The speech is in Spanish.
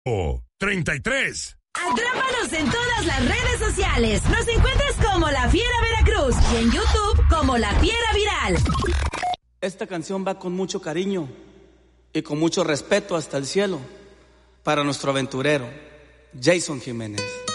33. Atrápanos en todas las redes sociales. Nos encuentras como La Fiera Veracruz y en YouTube como La Fiera Viral. Esta canción va con mucho cariño y con mucho respeto hasta el cielo para nuestro aventurero, Jason Jiménez.